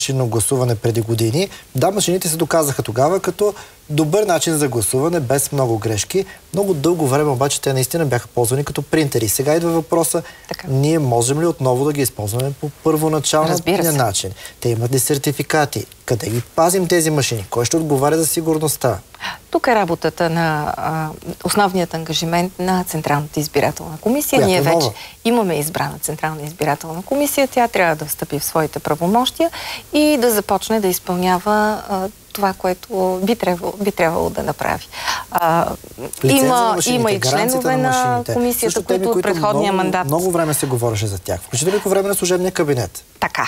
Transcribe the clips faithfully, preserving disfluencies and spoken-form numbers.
машинно гласуване преди години. Да, машините се доказаха тогава като добър начин за гласуване, без много грешки. Много дълго време обаче те наистина бяха ползвани като принтери. Сега идва въпроса, така, ние можем ли отново да ги използваме по първоначалния начин? Те имат ли сертификати? Къде ги пазим тези машини? Кой ще отговаря за сигурността? Тук е работата на а, основният ангажимент на Централната избирателна комисия. Която Ние е вече имаме избрана Централна избирателна комисия. Тя трябва да встъпи в своите правомощия и да започне да изпълнява а, това, което би трябвало, би трябвало да направи. А, има, има и членове на, на комисията, Също които от предходния много, мандат... Много време се говореше за тях, включително по време на служебния кабинет. Така.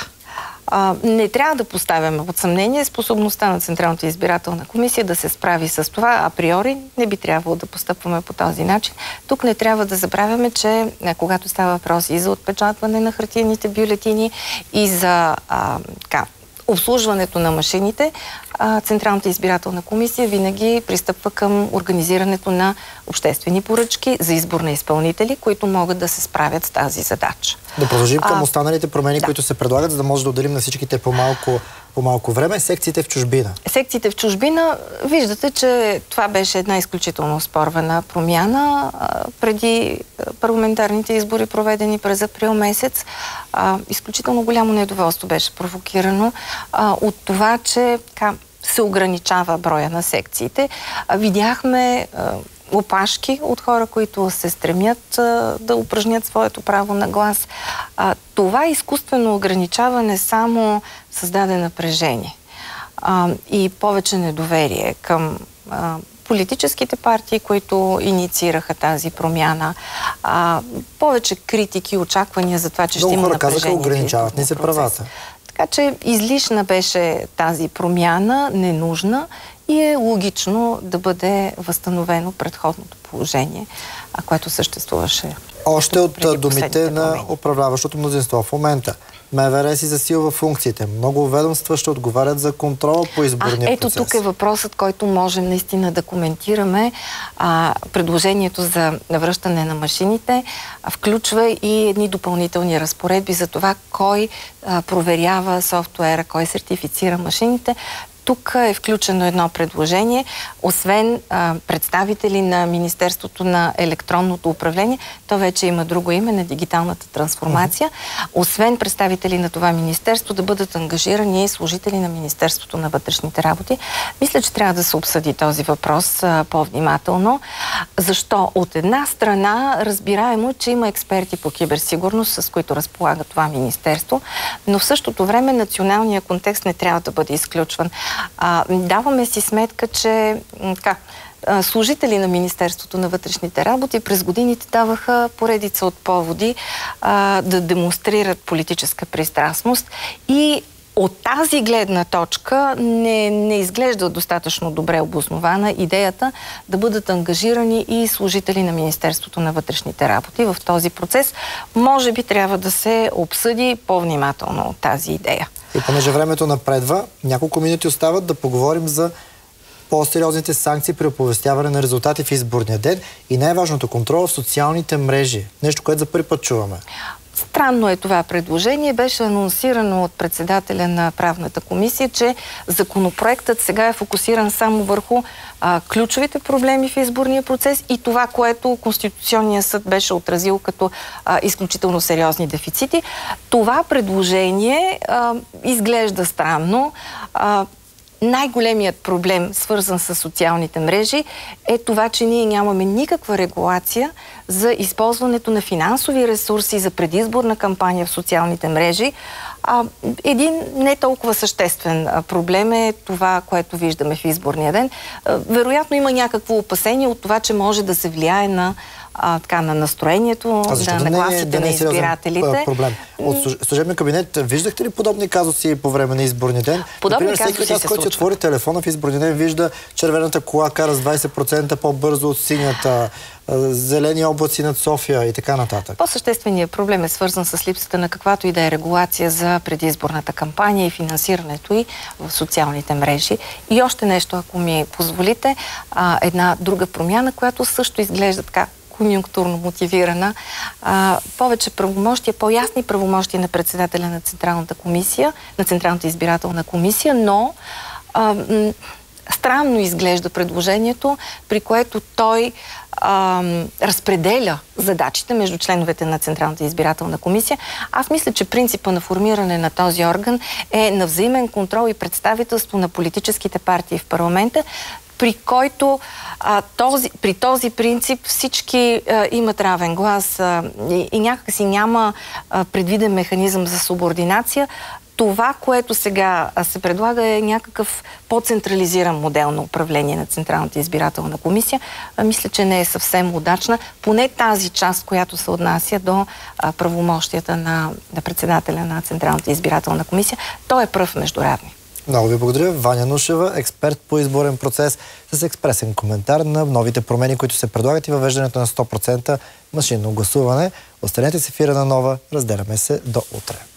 А, не трябва да поставяме под съмнение способността на Централната избирателна комисия да се справи с това. Априори не би трябвало да постъпваме по този начин. Тук не трябва да забравяме, че когато става въпрос и за отпечатване на хартиените бюлетини, и за а, така, обслужването на машините, Централната избирателна комисия винаги пристъпва към организирането на обществени поръчки за избор на изпълнители, които могат да се справят с тази задача. Да продължим към а, останалите промени, да. които се предлагат, за да може да отделим на всичките по-малко по-малко време. Секциите в чужбина. Секциите в чужбина, виждате, че това беше една изключително спорвана промяна преди парламентарните избори, проведени през април месец. А, изключително голямо недоволство беше провокирано а, от това, че така, се ограничава броя на секциите. А, видяхме а, опашки от хора, които се стремят а, да упражнят своето право на глас. А, това изкуствено ограничаване само създаде напрежение а, и повече недоверие към а, политическите партии, които инициираха тази промяна. А, повече критики, очаквания за това, че много ще има напрежение. Много хора казаха, ограничават ни се правата. Така че излишна беше тази промяна, ненужна, и е логично да бъде възстановено предходното положение, което съществуваше. Още от думите на управляващото мнозинство в момента. МВР си засилва функциите. Много ведомства ще отговарят за контрол по изборния а, ето процес. Ето тук е въпросът, който можем наистина да коментираме. А, предложението за връщане на машините а, включва и едни допълнителни разпоредби за това кой а, проверява софтуера, кой сертифицира машините. Тук е включено едно предложение. Освен а, представители на Министерството на електронното управление, то вече има друго име, на дигиталната трансформация. Uh-huh. Освен представители на това министерство, да бъдат ангажирани и служители на Министерството на вътрешните работи. Мисля, че трябва да се обсъди този въпрос а, по-внимателно. Защо? От една страна разбираемо, че има експерти по киберсигурност, с които разполага това министерство, но в същото време националният контекст не трябва да бъде изключван. А, даваме си сметка, че така, служители на Министерството на вътрешните работи през годините даваха поредица от поводи а, да демонстрират политическа пристрастност и от тази гледна точка не, не изглежда достатъчно добре обоснована идеята да бъдат ангажирани и служители на Министерството на вътрешните работи в този процес. Може би трябва да се обсъди по-внимателно тази идея. И понеже времето напредва, няколко минути остават да поговорим за по-сериозните санкции при оповестяване на резултати в изборния ден и най-важното контрол в социалните мрежи. Нещо, което за първи път чуваме. Странно е това предложение. Беше анонсирано от председателя на правната комисия, че законопроектът сега е фокусиран само върху а, ключовите проблеми в изборния процес и това, което Конституционният съд беше отразил като а, изключително сериозни дефицити. Това предложение а, изглежда странно. А, Най-големият проблем, свързан с социалните мрежи, е това, че ние нямаме никаква регулация за използването на финансови ресурси за предизборна кампания в социалните мрежи. А, един не толкова съществен проблем е това, което виждаме в изборния ден. А, вероятно има някакво опасение от това, че може да се влияе на А, така, на настроението, на нагласите да на избирателите. Проблем. От служебния кабинет виждахте ли подобни казуси по време на изборния ден? Подобни Например, казуси всеки от нас, който отвори телефона в изборния ден, вижда червената кола кара с двайсет процента по-бързо от синята, зелени облаци над София и така нататък. По-същественият проблем е свързан с липсата на каквато и да е регулация за предизборната кампания и финансирането й в социалните мрежи. И още нещо, ако ми позволите, една друга промяна, която също изглежда така конюнктурно мотивирана. А, повече правомощия, по-ясни правомощия на председателя на Централната комисия, на Централната избирателна комисия, но а, странно изглежда предложението, при което той а, разпределя задачите между членовете на Централната избирателна комисия. Аз мисля, че принципа на формиране на този орган е на взаимен контрол и представителство на политическите партии в парламента, при който а, този, при този принцип всички а, имат равен глас а, и, и някакси няма а, предвиден механизъм за субординация. Това, което сега се предлага, е някакъв по-централизиран модел на управление на Централната избирателна комисия. Мисля, че не е съвсем удачна. Поне тази част, която се отнася до правомощията на, на председателя на Централната избирателна комисия. Той е пръв между равни. Много ви благодаря. Ваня Нушева, експерт по изборен процес, с експресен коментар на новите промени, които се предлагат и въвеждането на сто процента машинно гласуване. Останете с ефира на Нова. Разделяме се до утре.